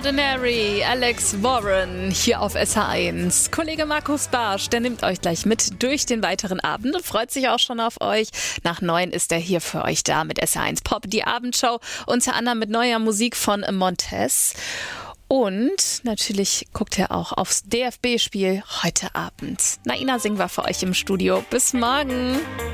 Ordinary, Alex Warren hier auf SH1. Kollege Markus Barsch, der nimmt euch gleich mit durch den weiteren Abend und freut sich auch schon auf euch. Nach 9 ist er hier für euch da mit SH1 Pop, die Abendshow, unter anderem mit neuer Musik von Montez. Und natürlich guckt er auch aufs DFB-Spiel heute Abend. Naina Singh war für euch im Studio. Bis morgen.